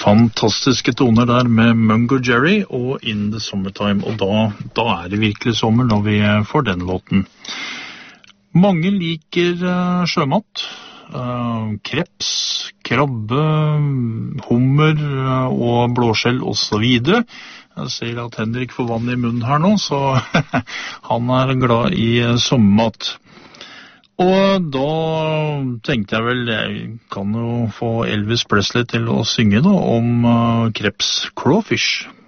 fantastiske toner der med Mungo Jerry og In the Summertime, og da det virkelig sommer når vi får den låten. Mange liker sjømat, kreps, krabbe, hummer og blåskjell og så videre. Jeg ser at Henrik får vann i munnen her nå, så han glad i sommermat. Og da tenkte jeg vel, jeg kan jo få Elvis Presley til å synge da, om kreps, crawfish.